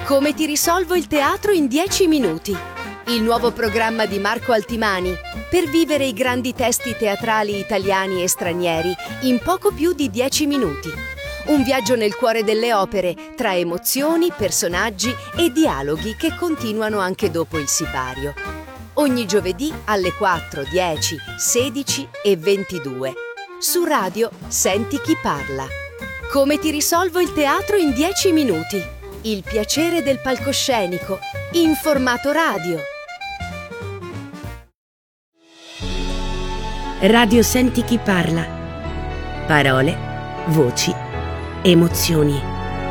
Come ti risolvo il teatro in 10 minuti? Il nuovo programma di Marco Altimani per vivere i grandi testi teatrali italiani e stranieri in poco più di 10 minuti. Un viaggio nel cuore delle opere, tra emozioni, personaggi e dialoghi che continuano anche dopo il sipario. Ogni giovedì alle 4, 10, 16 e 22. Su Radio Senti chi parla. Come ti risolvo il teatro in 10 minuti? Il piacere del palcoscenico, in formato radio. Radio Senti chi parla. Parole, voci, emozioni.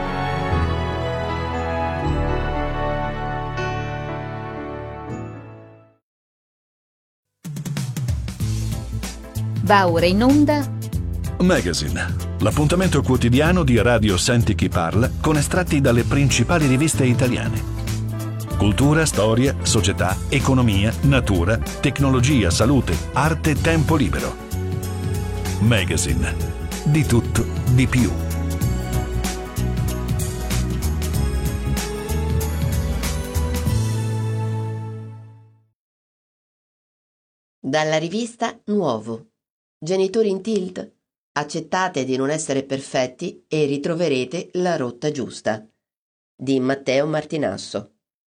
Va ora in onda Magazine, l'appuntamento quotidiano di Radio Senti chi parla con estratti dalle principali riviste italiane. Cultura, storia, società, economia, natura, tecnologia, salute, arte, tempo libero. Magazine, di tutto, di più. Dalla rivista Nuovo. Genitori in tilt? Accettate di non essere perfetti e ritroverete la rotta giusta. Di Matteo Martinasso.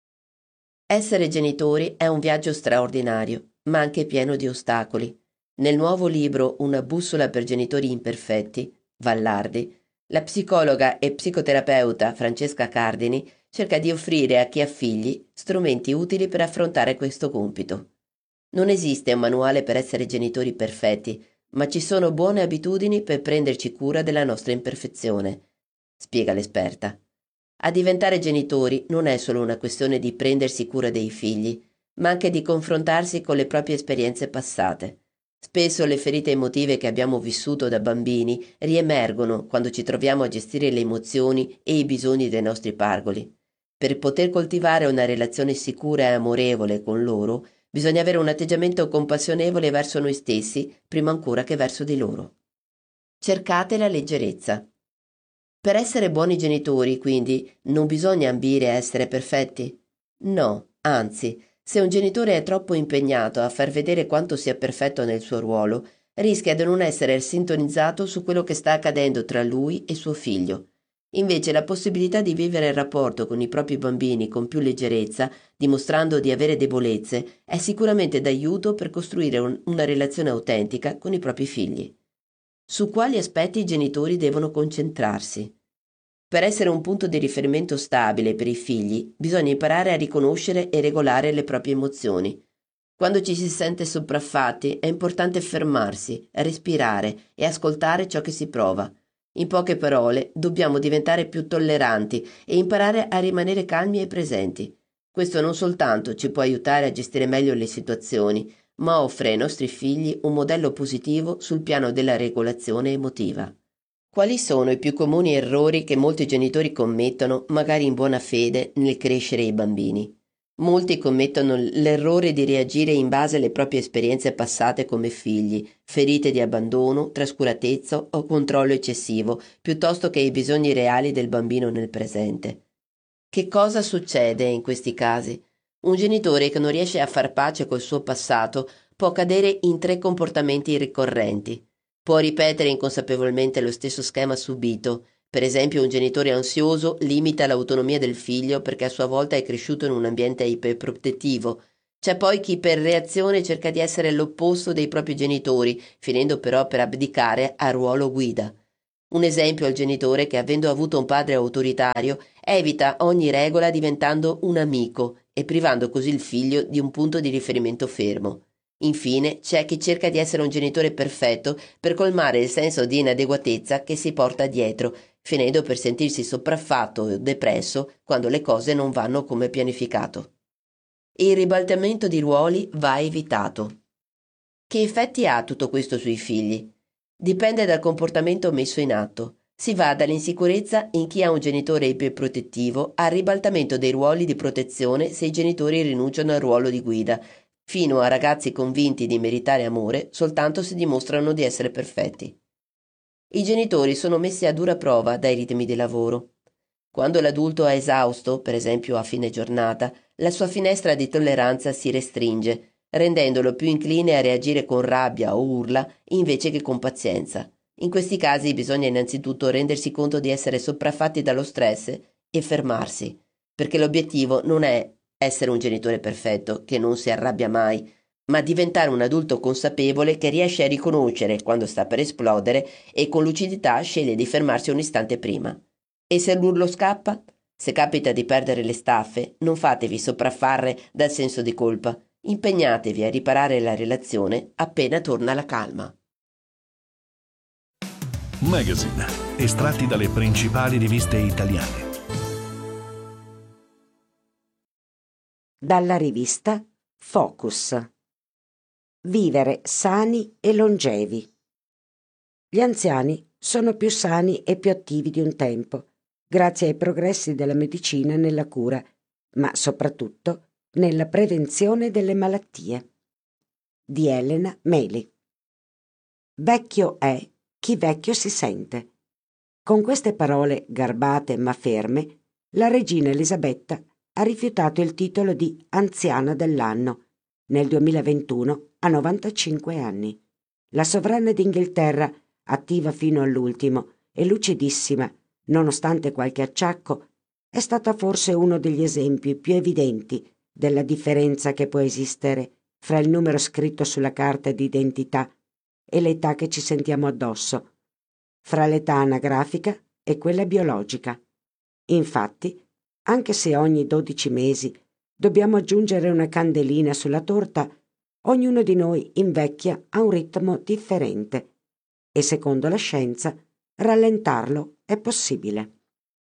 Essere genitori è un viaggio straordinario, ma anche pieno di ostacoli. Nel nuovo libro Una bussola per genitori imperfetti, Vallardi, la psicologa e psicoterapeuta Francesca Cardini cerca di offrire a chi ha figli strumenti utili per affrontare questo compito. Non esiste un manuale per essere genitori perfetti, ma ci sono buone abitudini per prenderci cura della nostra imperfezione, spiega l'esperta. A diventare genitori non è solo una questione di prendersi cura dei figli, ma anche di confrontarsi con le proprie esperienze passate. Spesso le ferite emotive che abbiamo vissuto da bambini riemergono quando ci troviamo a gestire le emozioni e i bisogni dei nostri pargoli. Per poter coltivare una relazione sicura e amorevole con loro, bisogna avere un atteggiamento compassionevole verso noi stessi, prima ancora che verso di loro. Cercate la leggerezza. Per essere buoni genitori, quindi, non bisogna ambire a essere perfetti? No, anzi, se un genitore è troppo impegnato a far vedere quanto sia perfetto nel suo ruolo, rischia di non essere sintonizzato su quello che sta accadendo tra lui e suo figlio. Invece la possibilità di vivere il rapporto con i propri bambini con più leggerezza, dimostrando di avere debolezze, è sicuramente d'aiuto per costruire una relazione autentica con i propri figli. Su quali aspetti i genitori devono concentrarsi? Per essere un punto di riferimento stabile per i figli, bisogna imparare a riconoscere e regolare le proprie emozioni. Quando ci si sente sopraffatti, è importante fermarsi, respirare e ascoltare ciò che si prova. In poche parole, dobbiamo diventare più tolleranti e imparare a rimanere calmi e presenti. Questo non soltanto ci può aiutare a gestire meglio le situazioni, ma offre ai nostri figli un modello positivo sul piano della regolazione emotiva. Quali sono i più comuni errori che molti genitori commettono, magari in buona fede, nel crescere i bambini? Molti commettono l'errore di reagire in base alle proprie esperienze passate come figli, ferite di abbandono, trascuratezza o controllo eccessivo, piuttosto che ai bisogni reali del bambino nel presente. Che cosa succede in questi casi? Un genitore che non riesce a far pace col suo passato può cadere in 3 comportamenti ricorrenti. Può ripetere inconsapevolmente lo stesso schema subito. Per esempio, un genitore ansioso limita l'autonomia del figlio perché a sua volta è cresciuto in un ambiente iperprotettivo. C'è poi chi per reazione cerca di essere l'opposto dei propri genitori, finendo però per abdicare al ruolo guida. Un esempio è il genitore che, avendo avuto un padre autoritario, evita ogni regola diventando un amico e privando così il figlio di un punto di riferimento fermo. Infine, c'è chi cerca di essere un genitore perfetto per colmare il senso di inadeguatezza che si porta dietro, finendo per sentirsi sopraffatto o depresso quando le cose non vanno come pianificato. Il ribaltamento di ruoli va evitato. Che effetti ha tutto questo sui figli? Dipende dal comportamento messo in atto. Si va dall'insicurezza in chi ha un genitore iperprotettivo al ribaltamento dei ruoli di protezione se i genitori rinunciano al ruolo di guida, fino a ragazzi convinti di meritare amore soltanto se dimostrano di essere perfetti. I genitori sono messi a dura prova dai ritmi di lavoro. Quando l'adulto è esausto, per esempio a fine giornata, la sua finestra di tolleranza si restringe, rendendolo più incline a reagire con rabbia o urla invece che con pazienza. In questi casi bisogna innanzitutto rendersi conto di essere sopraffatti dallo stress e fermarsi, perché l'obiettivo non è essere un genitore perfetto che non si arrabbia mai, ma diventare un adulto consapevole che riesce a riconoscere quando sta per esplodere e con lucidità sceglie di fermarsi un istante prima. E se l'urlo scappa? Se capita di perdere le staffe, non fatevi sopraffare dal senso di colpa. Impegnatevi a riparare la relazione appena torna la calma. Magazine, estratti dalle principali riviste italiane. Dalla rivista Focus. Vivere sani e longevi. Gli anziani sono più sani e più attivi di un tempo, grazie ai progressi della medicina nella cura, ma soprattutto nella prevenzione delle malattie. Di Elena Meli. Vecchio è chi vecchio si sente. Con queste parole garbate ma ferme, la regina Elisabetta ha rifiutato il titolo di anziana dell'anno nel 2021 a 95 anni. La sovrana d'Inghilterra, attiva fino all'ultimo e lucidissima, nonostante qualche acciacco, è stata forse uno degli esempi più evidenti della differenza che può esistere fra il numero scritto sulla carta d'identità e l'età che ci sentiamo addosso, fra l'età anagrafica e quella biologica. Infatti, anche se ogni 12 mesi dobbiamo aggiungere una candelina sulla torta, ognuno di noi invecchia a un ritmo differente e, secondo la scienza, rallentarlo è possibile.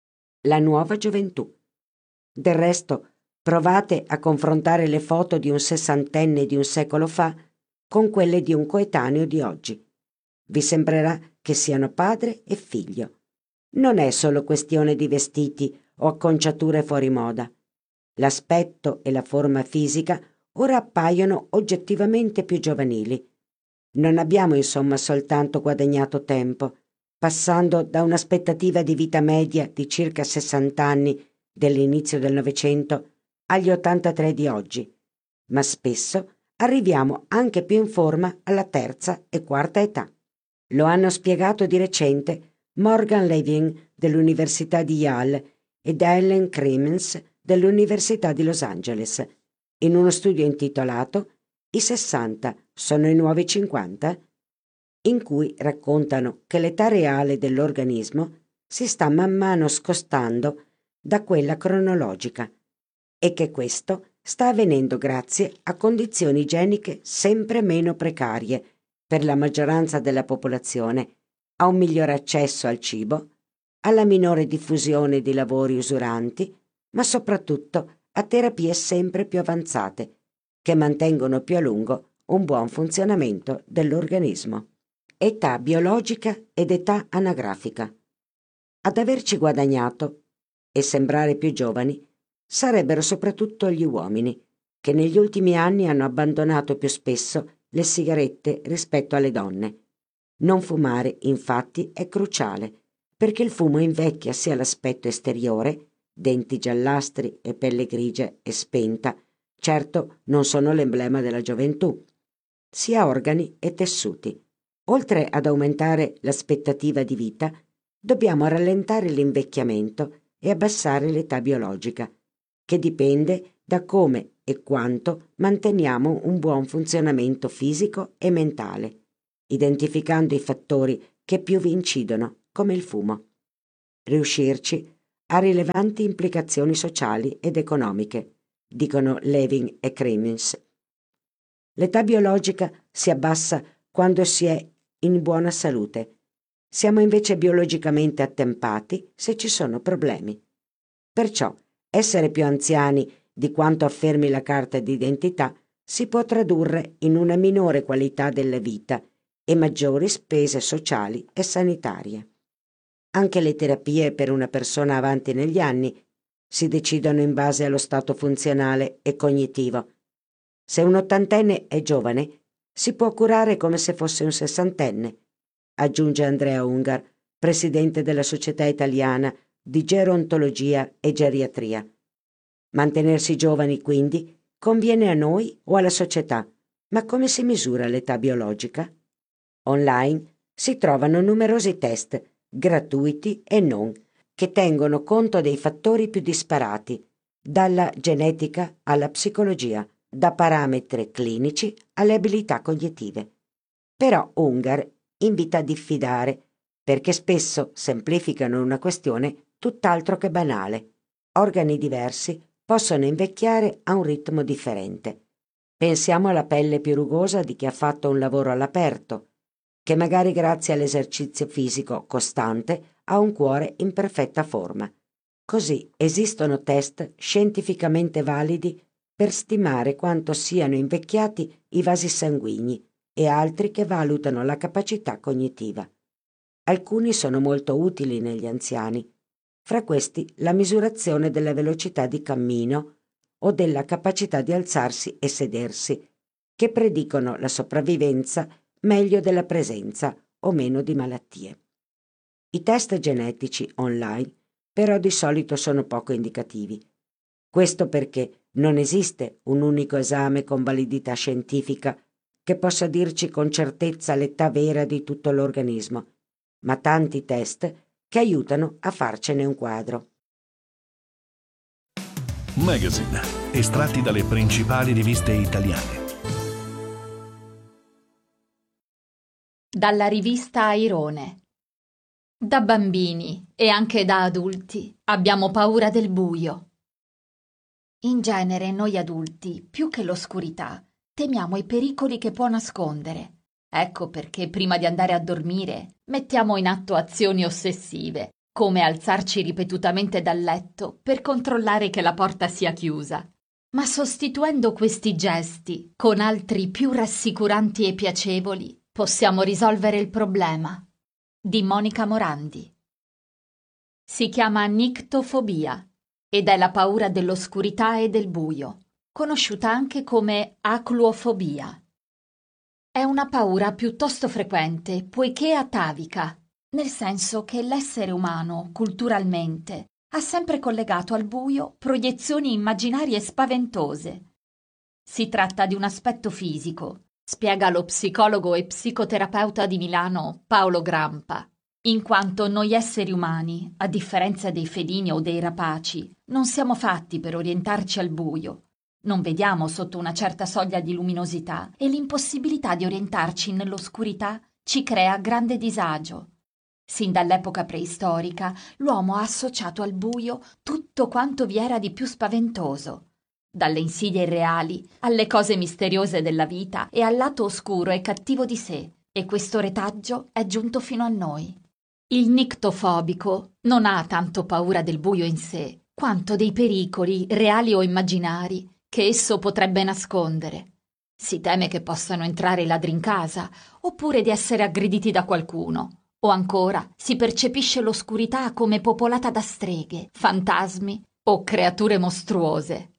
La nuova gioventù. Del resto, provate a confrontare le foto di un sessantenne di un secolo fa con quelle di un coetaneo di oggi. Vi sembrerà che siano padre e figlio. Non è solo questione di vestiti o acconciature fuori moda. L'aspetto e la forma fisica ora appaiono oggettivamente più giovanili. Non abbiamo insomma soltanto guadagnato tempo, passando da un'aspettativa di vita media di circa 60 anni dell'inizio del Novecento agli 83 di oggi, ma spesso arriviamo anche più in forma alla terza e quarta età. Lo hanno spiegato di recente Morgan Levin dell'Università di Yale ed Ellen Kremens dell'Università di Los Angeles, in uno studio intitolato I 60 sono i nuovi 50?, in cui raccontano che l'età reale dell'organismo si sta man mano scostando da quella cronologica e che questo sta avvenendo grazie a condizioni igieniche sempre meno precarie per la maggioranza della popolazione, a un migliore accesso al cibo, alla minore diffusione di lavori usuranti, ma soprattutto a terapie sempre più avanzate che mantengono più a lungo un buon funzionamento dell'organismo. Età biologica ed età anagrafica. Ad averci guadagnato e sembrare più giovani sarebbero soprattutto gli uomini, che negli ultimi anni hanno abbandonato più spesso le sigarette rispetto alle donne. Non fumare, infatti, è cruciale, perché il fumo invecchia sia l'aspetto esteriore, denti giallastri e pelle grigia e spenta, certo non sono l'emblema della gioventù, sia organi e tessuti. Oltre ad aumentare l'aspettativa di vita, dobbiamo rallentare l'invecchiamento e abbassare l'età biologica, che dipende da come e quanto manteniamo un buon funzionamento fisico e mentale, identificando i fattori che più vi incidono, come il fumo. Riuscirci ha rilevanti implicazioni sociali ed economiche, dicono Levin e Kremens. L'età biologica si abbassa quando si è in buona salute. Siamo invece biologicamente attempati se ci sono problemi. Perciò essere più anziani di quanto affermi la carta d'identità si può tradurre in una minore qualità della vita e maggiori spese sociali e sanitarie. Anche le terapie per una persona avanti negli anni si decidono in base allo stato funzionale e cognitivo. Se un ottantenne è giovane, si può curare come se fosse un sessantenne, aggiunge Andrea Ungar, presidente della Società Italiana di gerontologia e geriatria. Mantenersi giovani, quindi, conviene a noi o alla società? Ma come si misura l'età biologica? Online si trovano numerosi test, gratuiti e non, che tengono conto dei fattori più disparati, dalla genetica alla psicologia, da parametri clinici alle abilità cognitive. Però Ungar invita a diffidare, perché spesso semplificano una questione tutt'altro che banale. Organi diversi possono invecchiare a un ritmo differente. Pensiamo alla pelle più rugosa di chi ha fatto un lavoro all'aperto, che magari grazie all'esercizio fisico costante ha un cuore in perfetta forma. Così esistono test scientificamente validi per stimare quanto siano invecchiati i vasi sanguigni e altri che valutano la capacità cognitiva. Alcuni sono molto utili negli anziani, fra questi la misurazione della velocità di cammino o della capacità di alzarsi e sedersi, che predicono la sopravvivenza meglio della presenza o meno di malattie. I test genetici online però di solito sono poco indicativi. Questo perché non esiste un unico esame con validità scientifica che possa dirci con certezza l'età vera di tutto l'organismo, ma tanti test che aiutano a farcene un quadro. Magazine, estratti dalle principali riviste italiane. Dalla rivista Airone. Da bambini e anche da adulti abbiamo paura del buio. In genere noi adulti, più che l'oscurità, temiamo i pericoli che può nascondere. Ecco perché prima di andare a dormire mettiamo in atto azioni ossessive, come alzarci ripetutamente dal letto per controllare che la porta sia chiusa. Ma sostituendo questi gesti con altri più rassicuranti e piacevoli, possiamo risolvere il problema. Di Monica Morandi. Si chiama nictofobia ed è la paura dell'oscurità e del buio, conosciuta anche come acluofobia. È una paura piuttosto frequente poiché atavica, nel senso che l'essere umano, culturalmente, ha sempre collegato al buio proiezioni immaginarie spaventose. Si tratta di un aspetto fisico, spiega lo psicologo e psicoterapeuta di Milano Paolo Grampa, in quanto noi esseri umani, a differenza dei felini o dei rapaci, non siamo fatti per orientarci al buio. Non vediamo sotto una certa soglia di luminosità e l'impossibilità di orientarci nell'oscurità ci crea grande disagio. Sin dall'epoca preistorica l'uomo ha associato al buio tutto quanto vi era di più spaventoso, dalle insidie irreali alle cose misteriose della vita e al lato oscuro e cattivo di sé, e questo retaggio è giunto fino a noi. Il nictofobico non ha tanto paura del buio in sé, quanto dei pericoli, reali o immaginari, che esso potrebbe nascondere. Si teme che possano entrare i ladri in casa, oppure di essere aggrediti da qualcuno, o ancora si percepisce l'oscurità come popolata da streghe, fantasmi o creature mostruose.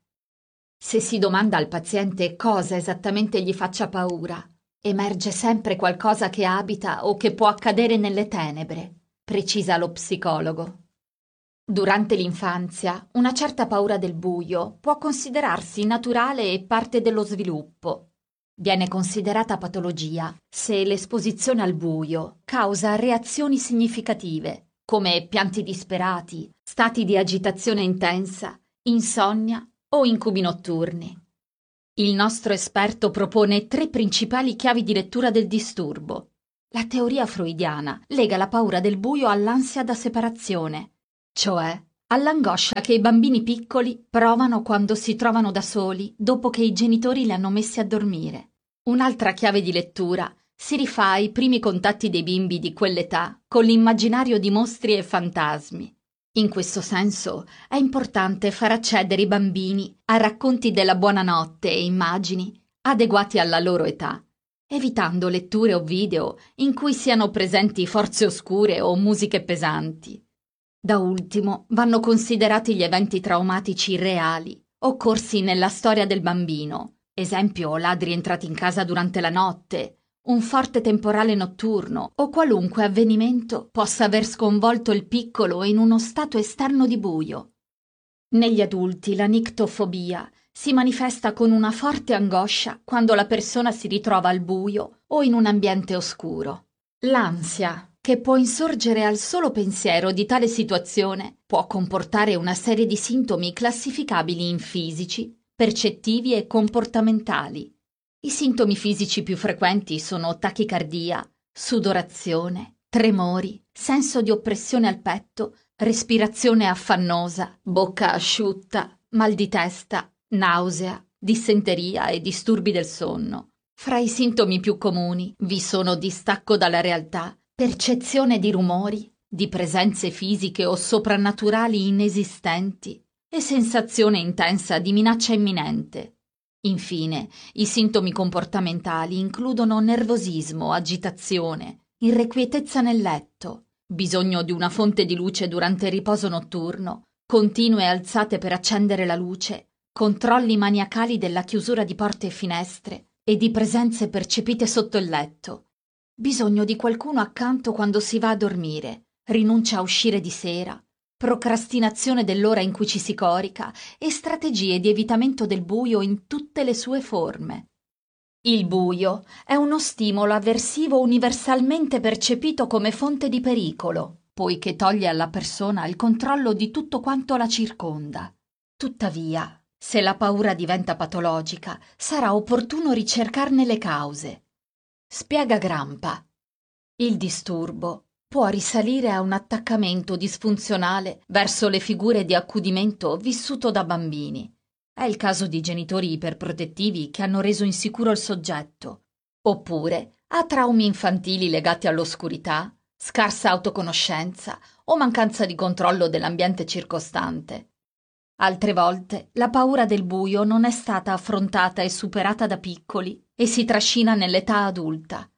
Se si domanda al paziente cosa esattamente gli faccia paura, emerge sempre qualcosa che abita o che può accadere nelle tenebre, precisa lo psicologo. Durante l'infanzia, una certa paura del buio può considerarsi naturale e parte dello sviluppo. Viene considerata patologia se l'esposizione al buio causa reazioni significative, come pianti disperati, stati di agitazione intensa, insonnia o incubi notturni. Il nostro esperto propone 3 principali chiavi di lettura del disturbo. La teoria freudiana lega la paura del buio all'ansia da separazione, cioè all'angoscia che i bambini piccoli provano quando si trovano da soli dopo che i genitori li hanno messi a dormire. Un'altra chiave di lettura si rifà ai primi contatti dei bimbi di quell'età con l'immaginario di mostri e fantasmi. In questo senso è importante far accedere i bambini a racconti della buonanotte e immagini adeguati alla loro età, evitando letture o video in cui siano presenti forze oscure o musiche pesanti. Da ultimo vanno considerati gli eventi traumatici reali occorsi nella storia del bambino, esempio ladri entrati in casa durante la notte, un forte temporale notturno o qualunque avvenimento possa aver sconvolto il piccolo in uno stato esterno di buio. Negli adulti la nictofobia si manifesta con una forte angoscia quando la persona si ritrova al buio o in un ambiente oscuro. L'ansia, che può insorgere al solo pensiero di tale situazione, può comportare una serie di sintomi classificabili in fisici, percettivi e comportamentali. I sintomi fisici più frequenti sono tachicardia, sudorazione, tremori, senso di oppressione al petto, respirazione affannosa, bocca asciutta, mal di testa, nausea, dissenteria e disturbi del sonno. Fra i sintomi più comuni vi sono distacco dalla realtà, percezione di rumori, di presenze fisiche o soprannaturali inesistenti e sensazione intensa di minaccia imminente. Infine, i sintomi comportamentali includono nervosismo, agitazione, irrequietezza nel letto, bisogno di una fonte di luce durante il riposo notturno, continue alzate per accendere la luce, controlli maniacali della chiusura di porte e finestre e di presenze percepite sotto il letto, bisogno di qualcuno accanto quando si va a dormire, rinuncia a uscire di sera, procrastinazione dell'ora in cui ci si corica e strategie di evitamento del buio in tutte le sue forme. Il buio è uno stimolo avversivo universalmente percepito come fonte di pericolo, poiché toglie alla persona il controllo di tutto quanto la circonda. Tuttavia, se la paura diventa patologica, sarà opportuno ricercarne le cause. Spiega Grampa. Il disturbo può risalire a un attaccamento disfunzionale verso le figure di accudimento vissuto da bambini. È il caso di genitori iperprotettivi che hanno reso insicuro il soggetto, oppure a traumi infantili legati all'oscurità, scarsa autoconoscenza o mancanza di controllo dell'ambiente circostante. Altre volte la paura del buio non è stata affrontata e superata da piccoli e si trascina nell'età adulta.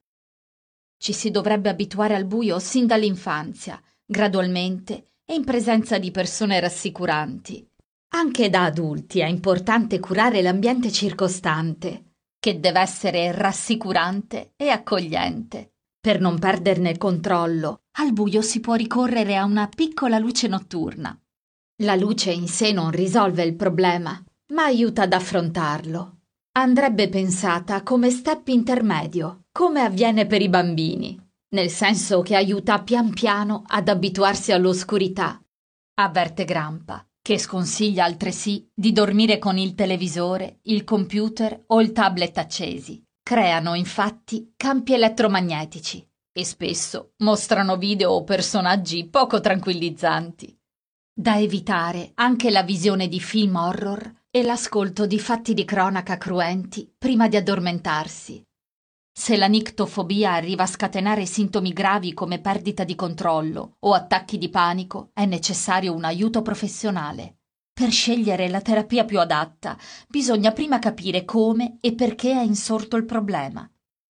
Ci si dovrebbe abituare al buio sin dall'infanzia, gradualmente e in presenza di persone rassicuranti. Anche da adulti è importante curare l'ambiente circostante, che deve essere rassicurante e accogliente. Per non perderne il controllo, al buio si può ricorrere a una piccola luce notturna. La luce in sé non risolve il problema, ma aiuta ad affrontarlo. Andrebbe pensata come step intermedio, come avviene per i bambini, nel senso che aiuta pian piano ad abituarsi all'oscurità. Avverte Grampa, che sconsiglia altresì di dormire con il televisore, il computer o il tablet accesi. Creano infatti campi elettromagnetici e spesso mostrano video o personaggi poco tranquillizzanti. Da evitare anche la visione di film horror e l'ascolto di fatti di cronaca cruenti prima di addormentarsi. Se la nictofobia arriva a scatenare sintomi gravi come perdita di controllo o attacchi di panico, è necessario un aiuto professionale. Per scegliere la terapia più adatta, bisogna prima capire come e perché è insorto il problema.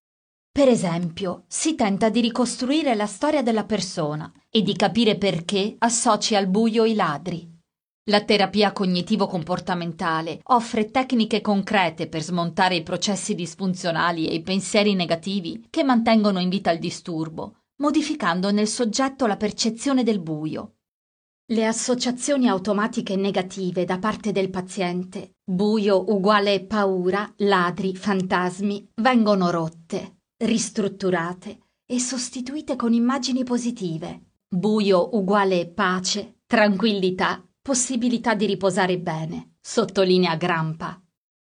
Per esempio, si tenta di ricostruire la storia della persona e di capire perché associa al buio i ladri. La terapia cognitivo-comportamentale offre tecniche concrete per smontare i processi disfunzionali e i pensieri negativi che mantengono in vita il disturbo, modificando nel soggetto la percezione del buio. Le associazioni automatiche negative da parte del paziente, buio uguale paura, ladri, fantasmi, vengono rotte, ristrutturate e sostituite con immagini positive. Buio uguale pace, tranquillità, possibilità di riposare bene, sottolinea Grampa.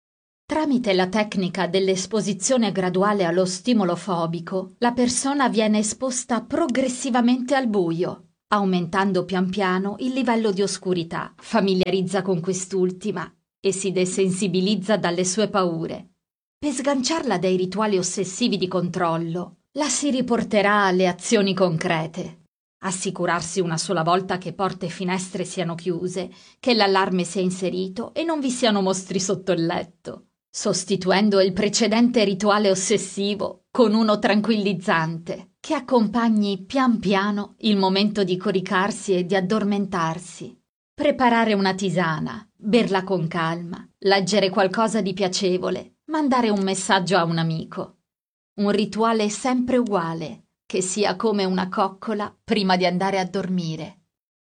Tramite la tecnica dell'esposizione graduale allo stimolo fobico, la persona viene esposta progressivamente al buio, aumentando pian piano il livello di oscurità, familiarizza con quest'ultima e si desensibilizza dalle sue paure. Per sganciarla dai rituali ossessivi di controllo, la si riporterà alle azioni concrete. Assicurarsi una sola volta che porte e finestre siano chiuse, che l'allarme sia inserito e non vi siano mostri sotto il letto, sostituendo il precedente rituale ossessivo con uno tranquillizzante che accompagni pian piano il momento di coricarsi e di addormentarsi. Preparare una tisana, berla con calma, leggere qualcosa di piacevole, mandare un messaggio a un amico. un rituale sempre uguale, che sia come una coccola prima di andare a dormire.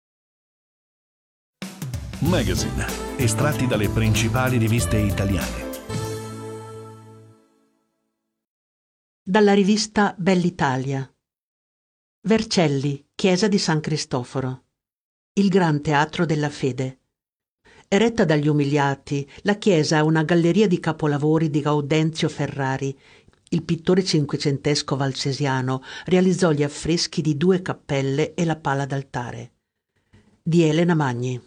Magazine, estratti dalle principali riviste italiane. Dalla rivista Bell'Italia. Vercelli, chiesa di San Cristoforo. Il Gran Teatro della Fede. Eretta dagli umiliati, la chiesa è una galleria di capolavori di Gaudenzio Ferrari. Il pittore cinquecentesco valsesiano realizzò gli affreschi di 2 cappelle e la pala d'altare. Di Elena Magni.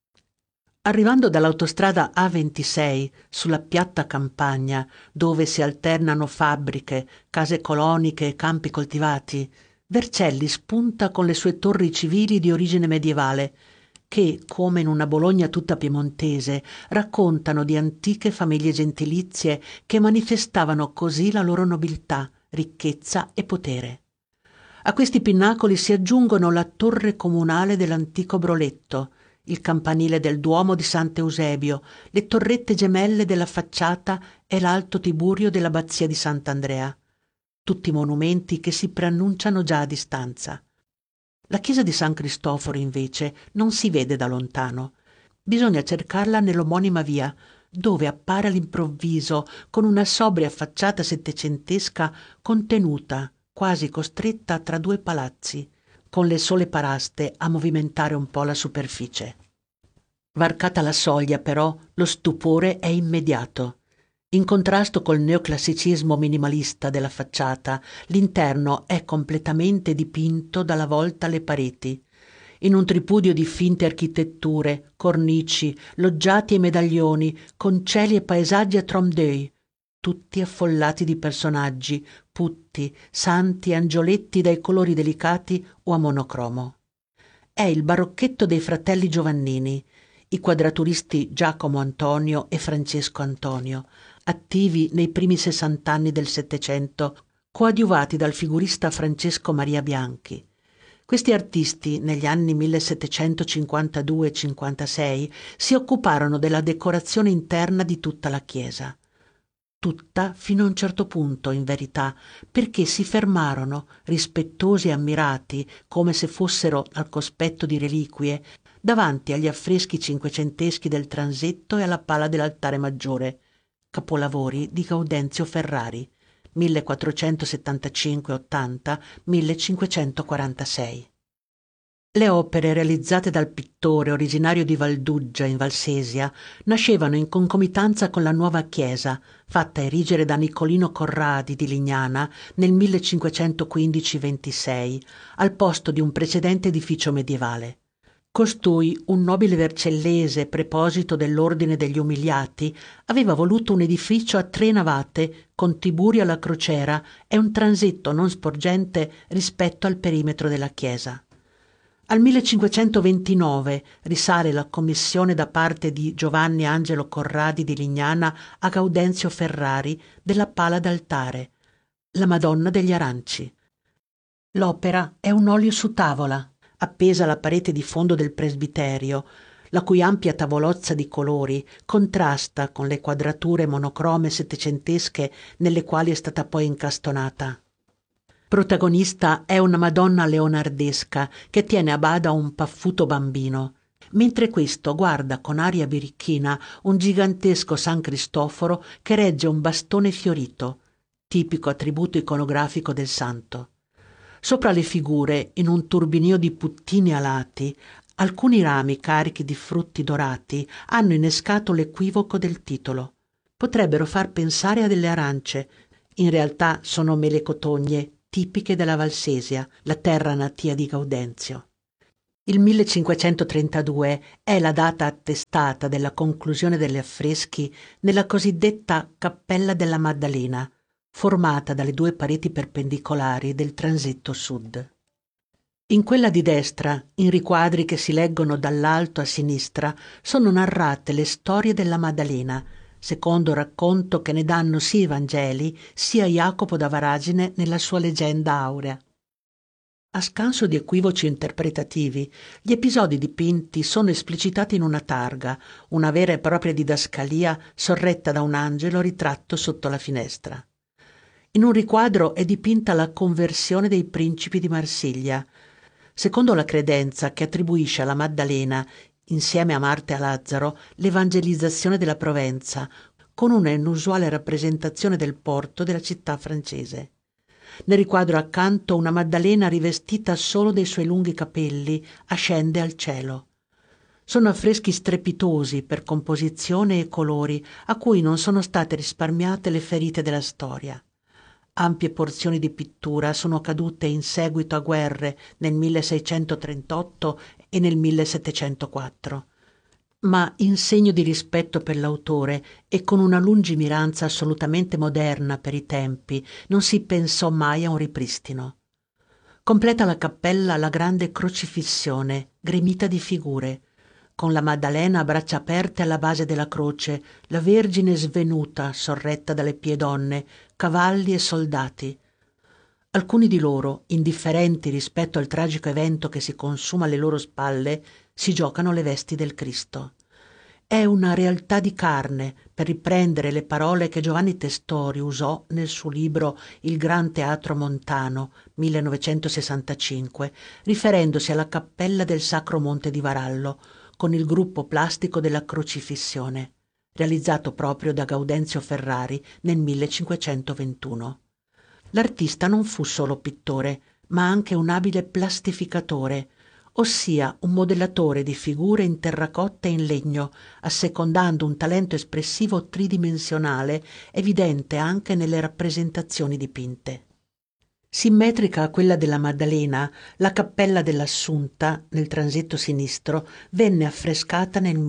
Arrivando dall'autostrada A26 sulla piatta campagna, dove si alternano fabbriche, case coloniche e campi coltivati, Vercelli spunta con le sue torri civili di origine medievale, che, come in una Bologna tutta piemontese, raccontano di antiche famiglie gentilizie che manifestavano così la loro nobiltà, ricchezza e potere. A questi pinnacoli si aggiungono la torre comunale dell'antico Broletto, il campanile del Duomo di Sant'Eusebio, le torrette gemelle della facciata e l'alto tiburio dell'abbazia di Sant'Andrea. Tutti monumenti che si preannunciano già a distanza. La chiesa di San Cristoforo, invece, non si vede da lontano. Bisogna cercarla nell'omonima via, dove appare all'improvviso con una sobria facciata settecentesca contenuta, quasi costretta tra 2 palazzi, con le sole paraste a movimentare un po' la superficie. Varcata la soglia, però, lo stupore è immediato. In contrasto col neoclassicismo minimalista della facciata, l'interno è completamente dipinto dalla volta alle pareti. In un tripudio di finte architetture, cornici, loggiati e medaglioni, con cieli e paesaggi a trompe-l'œil, tutti affollati di personaggi, putti, santi e angioletti dai colori delicati o a monocromo. È il barocchetto dei fratelli Giovannini, i quadraturisti Giacomo Antonio e Francesco Antonio, attivi nei primi 60 anni del Settecento, coadiuvati dal figurista Francesco Maria Bianchi. Questi artisti, negli anni 1752-56, si occuparono della decorazione interna di tutta la chiesa. Tutta fino a un certo punto, in verità, perché si fermarono, rispettosi e ammirati, come se fossero al cospetto di reliquie, davanti agli affreschi cinquecenteschi del transetto e alla pala dell'altare maggiore, capolavori di Gaudenzio Ferrari, 1475-80-1546. Le opere realizzate dal pittore originario di Valduggia in Valsesia nascevano in concomitanza con la nuova chiesa, fatta erigere da Nicolino Corradi di Lignana nel 1515-26, al posto di un precedente edificio medievale. Costui, un nobile vercellese preposito dell'Ordine degli Umiliati, aveva voluto un edificio a 3 navate con tiburio alla crociera e un transetto non sporgente rispetto al perimetro della chiesa. Al 1529 risale la commissione da parte di Giovanni Angelo Corradi di Lignana a Gaudenzio Ferrari della pala d'altare, la Madonna degli Aranci. L'opera è un olio su tavola, appesa alla parete di fondo del presbiterio, la cui ampia tavolozza di colori contrasta con le quadrature monocrome settecentesche nelle quali è stata poi incastonata. Protagonista è una Madonna leonardesca che tiene a bada un paffuto bambino, mentre questo guarda con aria birichina un gigantesco San Cristoforo che regge un bastone fiorito, tipico attributo iconografico del santo. Sopra le figure, in un turbinio di puttini alati, alcuni rami carichi di frutti dorati hanno innescato l'equivoco del titolo. Potrebbero far pensare a delle arance, in realtà sono mele cotogne tipiche della Valsesia, la terra natia di Gaudenzio. Il 1532 è la data attestata della conclusione degli affreschi nella cosiddetta Cappella della Maddalena, formata dalle 2 pareti perpendicolari del transetto sud. In quella di destra, in riquadri che si leggono dall'alto a sinistra, sono narrate le storie della Maddalena, secondo racconto che ne danno sia i Vangeli sia Jacopo da Varagine nella sua leggenda aurea. A scanso di equivoci interpretativi, gli episodi dipinti sono esplicitati in una targa, una vera e propria didascalia sorretta da un angelo ritratto sotto la finestra. In un riquadro è dipinta la conversione dei principi di Marsiglia. Secondo la credenza che attribuisce alla Maddalena, insieme a Marta e a Lazzaro, l'evangelizzazione della Provenza, con una inusuale rappresentazione del porto della città francese. Nel riquadro accanto una Maddalena rivestita solo dei suoi lunghi capelli ascende al cielo. Sono affreschi strepitosi per composizione e colori, a cui non sono state risparmiate le ferite della storia. Ampie porzioni di pittura sono cadute in seguito a guerre nel 1638 e nel 1704. Ma in segno di rispetto per l'autore e con una lungimiranza assolutamente moderna per i tempi, non si pensò mai a un ripristino. Completa la cappella la grande crocifissione, gremita di figure, con la Maddalena a braccia aperte alla base della croce, la Vergine svenuta, sorretta dalle piedonne, cavalli e soldati. Alcuni di loro, indifferenti rispetto al tragico evento che si consuma alle loro spalle, si giocano le vesti del Cristo. È una realtà di carne, per riprendere le parole che Giovanni Testori usò nel suo libro Il Gran Teatro Montano, 1965, riferendosi alla cappella del Sacro Monte di Varallo, con il gruppo plastico della Crocifissione, realizzato proprio da Gaudenzio Ferrari nel 1521. L'artista non fu solo pittore, ma anche un abile plastificatore, ossia un modellatore di figure in terracotta e in legno, assecondando un talento espressivo tridimensionale evidente anche nelle rappresentazioni dipinte. Simmetrica a quella della Maddalena, la cappella dell'Assunta, nel transetto sinistro, venne affrescata nel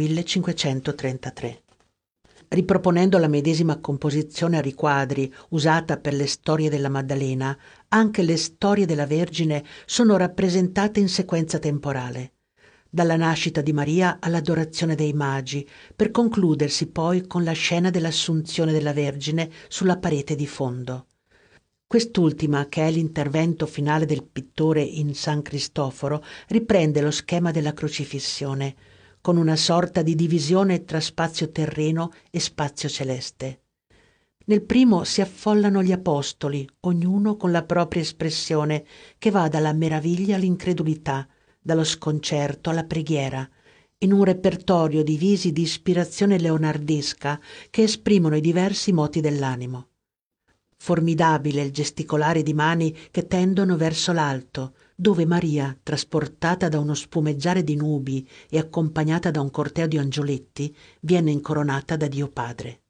1533. Riproponendo la medesima composizione a riquadri usata per le storie della Maddalena, anche le storie della Vergine sono rappresentate in sequenza temporale, dalla nascita di Maria all'adorazione dei Magi, per concludersi poi con la scena dell'Assunzione della Vergine sulla parete di fondo. Quest'ultima, che è l'intervento finale del pittore in San Cristoforo, riprende lo schema della crocifissione, con una sorta di divisione tra spazio terreno e spazio celeste. Nel primo si affollano gli apostoli, ognuno con la propria espressione, che va dalla meraviglia all'incredulità, dallo sconcerto alla preghiera, in un repertorio di visi di ispirazione leonardesca che esprimono i diversi moti dell'animo. Formidabile il gesticolare di mani che tendono verso l'alto, dove Maria, trasportata da uno spumeggiare di nubi e accompagnata da un corteo di angioletti, viene incoronata da Dio Padre.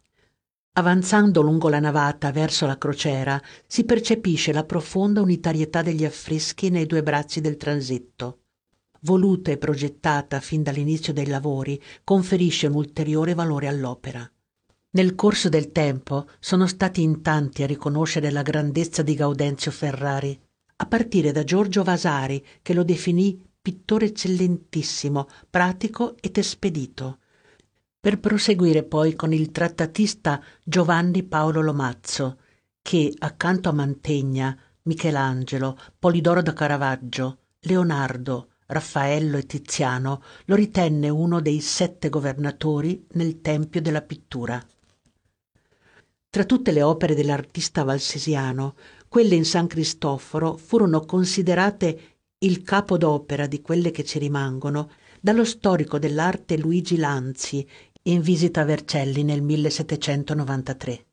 Avanzando lungo la navata verso la crociera, si percepisce la profonda unitarietà degli affreschi nei due bracci del transetto. Voluta e progettata fin dall'inizio dei lavori, conferisce un ulteriore valore all'opera. Nel corso del tempo sono stati in tanti a riconoscere la grandezza di Gaudenzio Ferrari, a partire da Giorgio Vasari, che lo definì pittore eccellentissimo, pratico ed espedito, per proseguire poi con il trattatista Giovanni Paolo Lomazzo, che accanto a Mantegna, Michelangelo, Polidoro da Caravaggio, Leonardo, Raffaello e Tiziano lo ritenne uno dei 7 governatori nel tempio della pittura. Tra tutte le opere dell'artista valsesiano, quelle in San Cristoforo furono considerate il capo d'opera di quelle che ci rimangono dallo storico dell'arte Luigi Lanzi in visita a Vercelli nel 1793.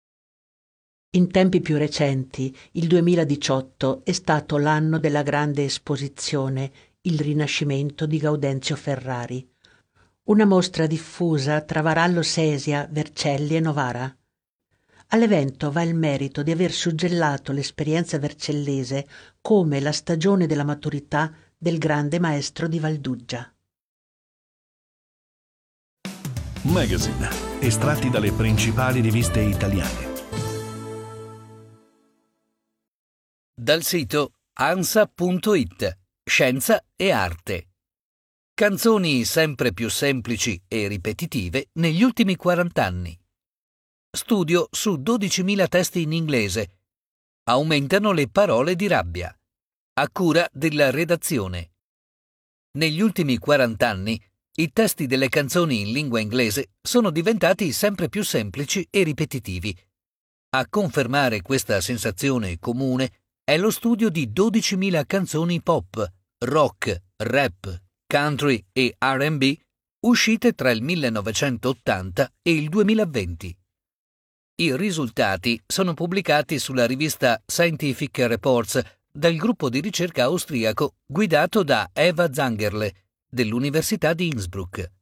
In tempi più recenti, il 2018 è stato l'anno della grande esposizione Il Rinascimento di Gaudenzio Ferrari, una mostra diffusa tra Varallo Sesia, Vercelli e Novara. All'evento va il merito di aver suggellato l'esperienza vercellese come la stagione della maturità del grande maestro di Valduggia. Magazine, estratti dalle principali riviste italiane. Dal sito ansa.it, Scienza e Arte. Canzoni sempre più semplici e ripetitive negli ultimi 40 anni. Studio su 12.000 testi in inglese. Aumentano le parole di rabbia. A cura della redazione. Negli ultimi 40 anni, i testi delle canzoni in lingua inglese sono diventati sempre più semplici e ripetitivi. A confermare questa sensazione comune è lo studio di 12.000 canzoni pop, rock, rap, country e R&B uscite tra il 1980 e il 2020. I risultati sono pubblicati sulla rivista Scientific Reports del gruppo di ricerca austriaco guidato da Eva Zangerle dell'Università di Innsbruck.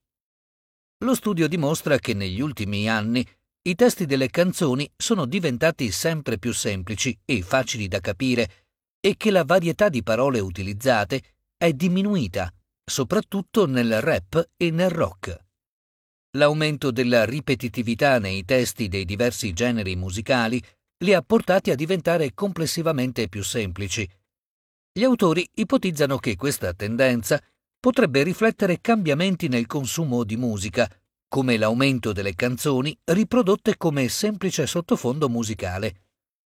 Lo studio dimostra che negli ultimi anni i testi delle canzoni sono diventati sempre più semplici e facili da capire e che la varietà di parole utilizzate è diminuita, soprattutto nel rap e nel rock. L'aumento della ripetitività nei testi dei diversi generi musicali li ha portati a diventare complessivamente più semplici. Gli autori ipotizzano che questa tendenza potrebbe riflettere cambiamenti nel consumo di musica, come l'aumento delle canzoni riprodotte come semplice sottofondo musicale.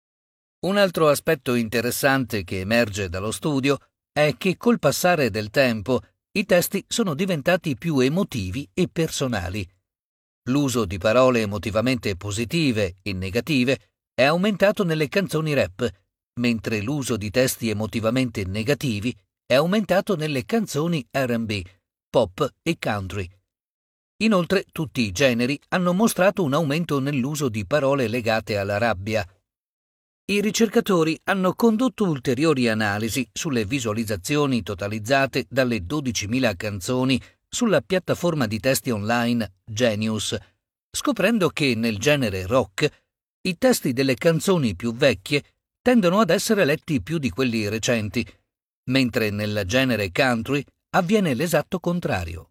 Un altro aspetto interessante che emerge dallo studio è che col passare del tempo i testi sono diventati più emotivi e personali. L'uso di parole emotivamente positive e negative è aumentato nelle canzoni rap, mentre l'uso di testi emotivamente negativi è aumentato nelle canzoni R&B, pop e country. Inoltre, tutti i generi hanno mostrato un aumento nell'uso di parole legate alla rabbia. I ricercatori hanno condotto ulteriori analisi sulle visualizzazioni totalizzate dalle 12.000 canzoni sulla piattaforma di testi online Genius, scoprendo che nel genere rock i testi delle canzoni più vecchie tendono ad essere letti più di quelli recenti, mentre nel genere country avviene l'esatto contrario.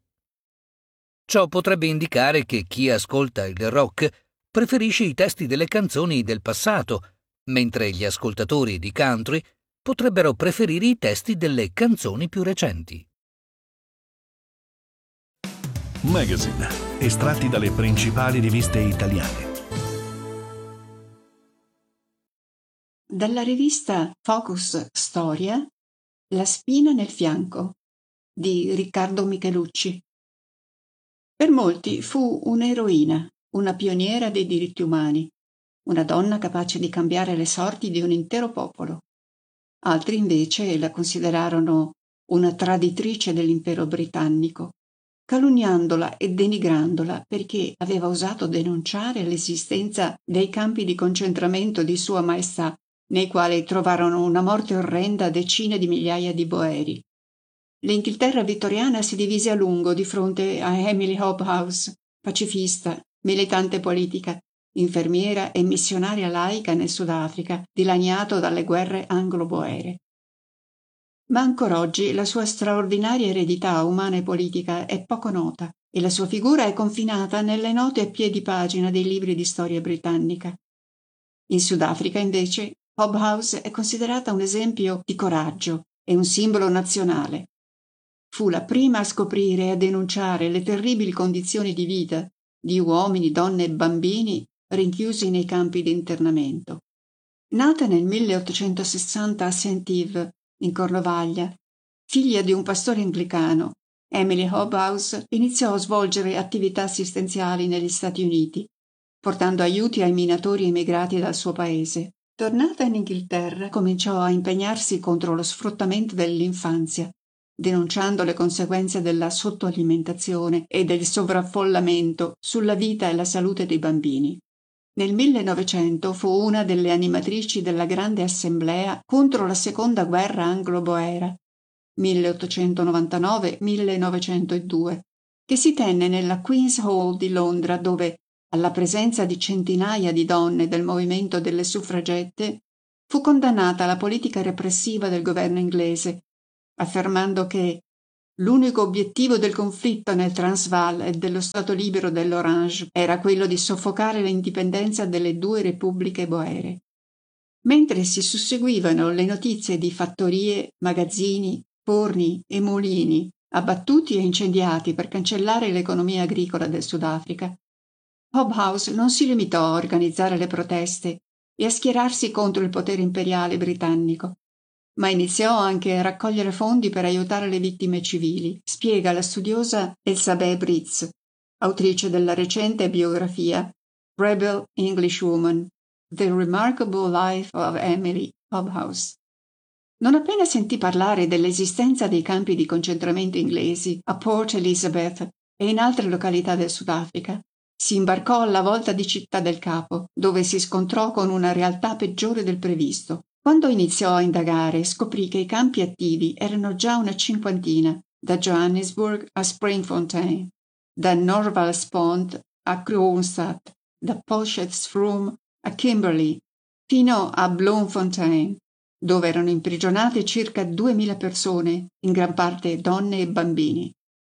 Ciò potrebbe indicare che chi ascolta il rock preferisce i testi delle canzoni del passato, mentre gli ascoltatori di country potrebbero preferire i testi delle canzoni più recenti. Magazine, estratti dalle principali riviste italiane. Dalla rivista Focus Storia, La spina nel fianco di Riccardo Michelucci. Per molti fu un'eroina, una pioniera dei diritti umani, una donna capace di cambiare le sorti di un intero popolo. Altri invece la considerarono una traditrice dell'impero britannico, calunniandola e denigrandola perché aveva osato denunciare l'esistenza dei campi di concentramento di Sua Maestà, nei quali trovarono una morte orrenda decine di migliaia di boeri. L'Inghilterra vittoriana si divise a lungo di fronte a Emily Hobhouse, pacifista, militante politica, infermiera e missionaria laica nel Sudafrica, dilaniato dalle guerre anglo-boere. Ma ancora oggi la sua straordinaria eredità umana e politica è poco nota e la sua figura è confinata nelle note a piedi pagina dei libri di storia britannica. In Sudafrica, invece, Hobhouse è considerata un esempio di coraggio e un simbolo nazionale. Fu la prima a scoprire e a denunciare le terribili condizioni di vita di uomini, donne e bambini rinchiusi nei campi di internamento. Nata nel 1860 a St. Ives, in Cornovaglia, figlia di un pastore anglicano, Emily Hobhouse iniziò a svolgere attività assistenziali negli Stati Uniti, portando aiuti ai minatori emigrati dal suo paese. Tornata in Inghilterra, cominciò a impegnarsi contro lo sfruttamento dell'infanzia, denunciando le conseguenze della sottoalimentazione e del sovraffollamento sulla vita e la salute dei bambini. Nel 1900 fu una delle animatrici della Grande Assemblea contro la Seconda Guerra Anglo-Boera, 1899-1902, che si tenne nella Queen's Hall di Londra, dove, alla presenza di centinaia di donne del movimento delle suffragette, fu condannata alla politica repressiva del governo inglese, affermando che l'unico obiettivo del conflitto nel Transvaal e dello Stato libero dell'Orange era quello di soffocare l'indipendenza delle due repubbliche boere. Mentre si susseguivano le notizie di fattorie, magazzini, forni e mulini abbattuti e incendiati per cancellare l'economia agricola del Sudafrica, Hobhouse non si limitò a organizzare le proteste e a schierarsi contro il potere imperiale britannico, ma iniziò anche a raccogliere fondi per aiutare le vittime civili, spiega la studiosa Elsabeh Britz, autrice della recente biografia Rebel Englishwoman, The Remarkable Life of Emily Hobhouse. Non appena sentì parlare dell'esistenza dei campi di concentramento inglesi a Port Elizabeth e in altre località del Sudafrica, si imbarcò alla volta di Città del Capo, dove si scontrò con una realtà peggiore del previsto. Quando iniziò a indagare, scoprì che i campi attivi erano già una cinquantina, da Johannesburg a Springfontein, da Norvalspont a Kroonstad, da Potchefstroom a Kimberley, fino a Bloemfontein, dove erano imprigionate circa 2000 persone, in gran parte donne e bambini.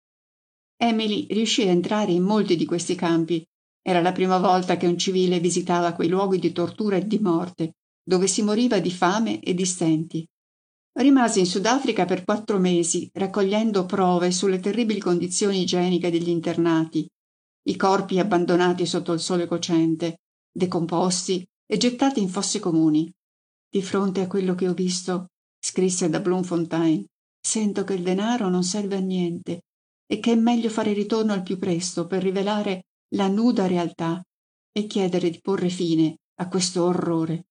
Emily riuscì a entrare in molti di questi campi. Era la prima volta che un civile visitava quei luoghi di tortura e di morte, dove si moriva di fame e di stenti. Rimase in Sudafrica per 4 mesi, raccogliendo prove sulle terribili condizioni igieniche degli internati, i corpi abbandonati sotto il sole cocente, decomposti e gettati in fosse comuni. Di fronte a quello che ho visto, scrisse da Bloemfontein, sento che il denaro non serve a niente e che è meglio fare ritorno al più presto per rivelare la nuda realtà e chiedere di porre fine a questo orrore.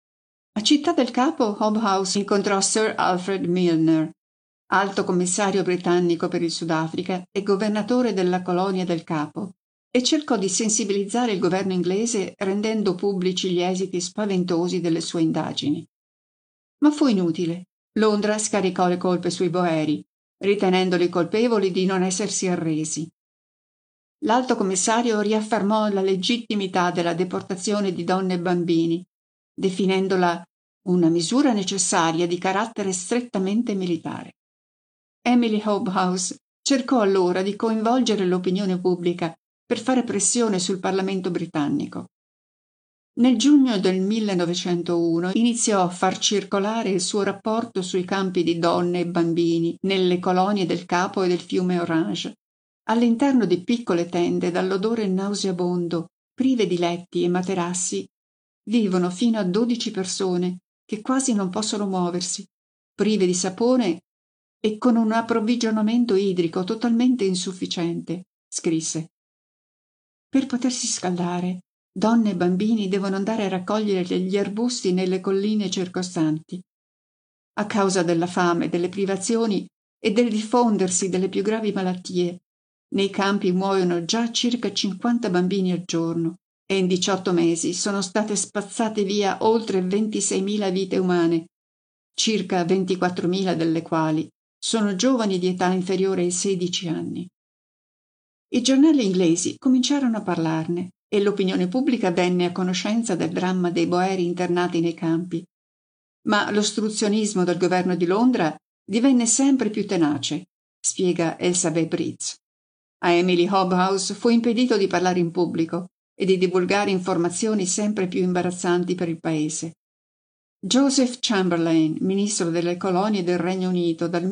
A Città del Capo, Hobhouse incontrò Sir Alfred Milner, alto commissario britannico per il Sudafrica e governatore della colonia del Capo, e cercò di sensibilizzare il governo inglese rendendo pubblici gli esiti spaventosi delle sue indagini. Ma fu inutile. Londra scaricò le colpe sui boeri, ritenendoli colpevoli di non essersi arresi. L'alto commissario riaffermò la legittimità della deportazione di donne e bambini, definendola una misura necessaria di carattere strettamente militare. Emily Hobhouse cercò allora di coinvolgere l'opinione pubblica per fare pressione sul Parlamento britannico. Nel giugno del 1901 iniziò a far circolare il suo rapporto sui campi di donne e bambini nelle colonie del Capo e del fiume Orange, all'interno di piccole tende dall'odore nauseabondo, prive di letti e materassi, vivono fino a 12 persone che quasi non possono muoversi, prive di sapone e con un approvvigionamento idrico totalmente insufficiente, scrisse. Per potersi scaldare, donne e bambini devono andare a raccogliere gli arbusti nelle colline circostanti. A causa della fame, delle privazioni e del diffondersi delle più gravi malattie, nei campi muoiono già circa 50 bambini al giorno e in 18 mesi sono state spazzate via oltre 26.000 vite umane, circa 24.000 delle quali sono giovani di età inferiore ai 16 anni. I giornali inglesi cominciarono a parlarne e l'opinione pubblica venne a conoscenza del dramma dei boeri internati nei campi. Ma l'ostruzionismo del governo di Londra divenne sempre più tenace, spiega Elizabeth Bridges. A Emily Hobhouse fu impedito di parlare in pubblico e di divulgare informazioni sempre più imbarazzanti per il paese. Joseph Chamberlain, ministro delle colonie del Regno Unito dal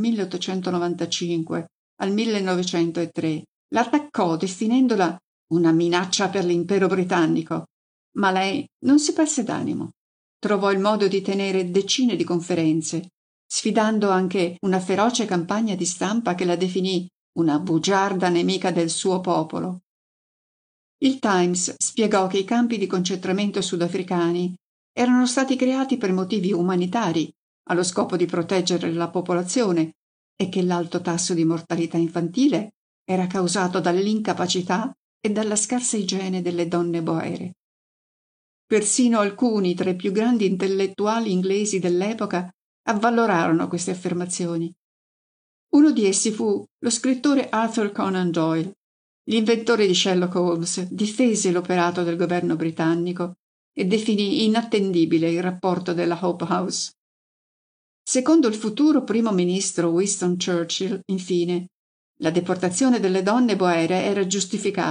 1895 al 1903, l'attaccò definendola una minaccia per l'impero britannico, ma lei non si perse d'animo. Trovò il modo di tenere decine di conferenze, sfidando anche una feroce campagna di stampa che la definì una bugiarda nemica del suo popolo. Il Times spiegò che i campi di concentramento sudafricani erano stati creati per motivi umanitari, allo scopo di proteggere la popolazione, e che l'alto tasso di mortalità infantile era causato dall'incapacità e dalla scarsa igiene delle donne boere. Persino alcuni tra i più grandi intellettuali inglesi dell'epoca avvalorarono queste affermazioni. Uno di essi fu lo scrittore Arthur Conan Doyle. L'inventore di Sherlock Holmes difese l'operato del governo britannico e definì inattendibile il rapporto della Hobhouse. Secondo il futuro primo ministro Winston Churchill, infine, la deportazione delle donne boere era giustificata